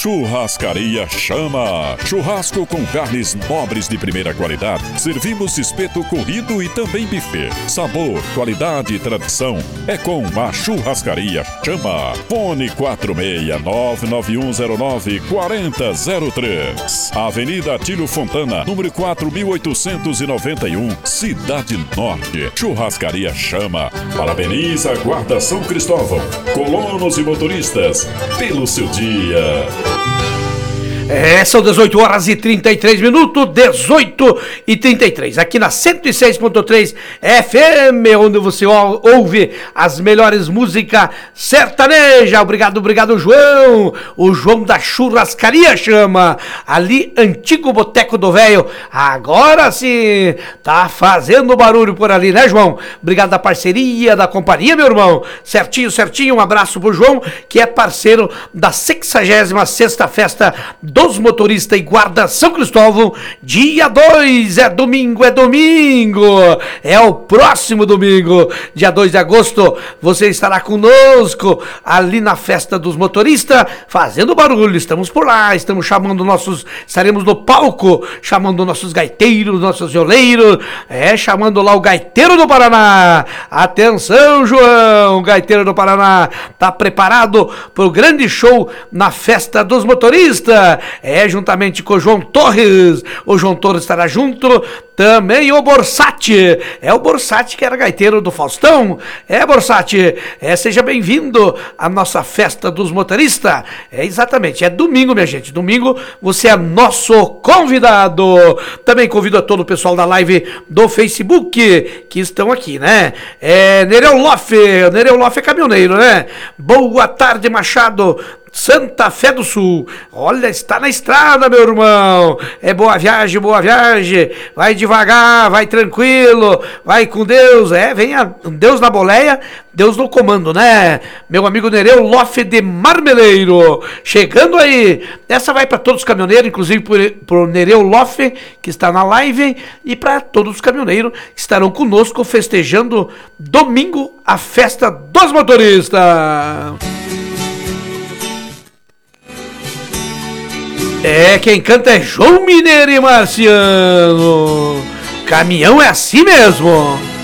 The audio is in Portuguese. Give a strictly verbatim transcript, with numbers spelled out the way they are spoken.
Churrascaria Chama. Churrasco com carnes nobres de primeira qualidade. Servimos espeto corrido e também buffet. Sabor, qualidade e tradição é com a Churrascaria Chama. Fone quatro seis nove nove um zero nove quatro zero zero três. Avenida Atílio Fontana, número quatro mil oitocentos e noventa e um, Cidade Norte. Churrascaria Chama. Parabeniza a Guarda São Cristóvão, colonos e motoristas, pelo seu dia. É, são dezoito horas e trinta e três minutos, dezoito e trinta e três, aqui na cento e seis ponto três F M, onde você ouve as melhores músicas sertaneja. Obrigado, obrigado, João. O João da Churrascaria Chama, ali, antigo Boteco do Velho. Agora sim, tá fazendo barulho por ali, né, João? Obrigado da parceria, da companhia, meu irmão. Certinho, certinho, um abraço pro João, que é parceiro da sexagésima sexta Festa dos Motoristas e Guarda São Cristóvão, dia dois, é domingo, é domingo, é o próximo domingo, dia dois de agosto, você estará conosco ali na Festa dos Motoristas, fazendo barulho. Estamos por lá, estamos chamando nossos, estaremos no palco, chamando nossos gaiteiros, nossos violeiros, é, chamando lá o Gaiteiro do Paraná. Atenção, João, Gaiteiro do Paraná, tá preparado para o grande show na Festa dos Motoristas. É, juntamente com o João Torres. O João Torres estará junto. Também o Borsati. É o Borsati que era gaiteiro do Faustão. É, Borsati. É, seja bem-vindo à nossa Festa dos Motoristas. É, exatamente. É domingo, minha gente. Domingo você é nosso convidado. Também convido a todo o pessoal da live do Facebook que estão aqui, né? É, Nereu Loff. Nereu Loff é caminhoneiro, né? Boa tarde, Machado. Santa Fé do Sul, olha, está na estrada, meu irmão. É boa viagem, boa viagem. Vai devagar, vai tranquilo, vai com Deus. É, venha Deus na boleia, Deus no comando, né? Meu amigo Nereu Loff de Marmeleiro, chegando aí. Essa vai para todos os caminhoneiros, inclusive para o Nereu Loff, que está na live, e para todos os caminhoneiros que estarão conosco festejando domingo a Festa dos Motoristas. É, quem canta é João Mineiro e Marciano. Caminhão é assim mesmo.